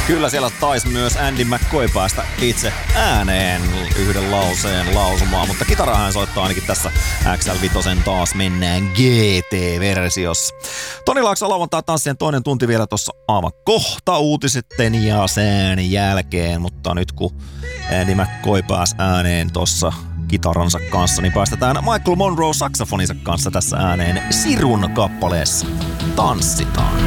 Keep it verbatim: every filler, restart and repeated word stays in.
Kyllä siellä taisi myös Andy McCoy päästä itse ääneen yhden lauseen lausumaan, mutta kitaraa hän soittaa ainakin tässä X L viisi taas mennään G T-versiossa. Toni Laakso lauantai tanssien toinen tunti vielä tuossa aivan kohta uutisten ja sen jälkeen, mutta nyt kun Andy McCoy pääsi ääneen tuossa kitaransa kanssa, niin päästetään Michael Monroe saksofoninsa kanssa tässä ääneen Sirun kappaleessa Tanssitaan.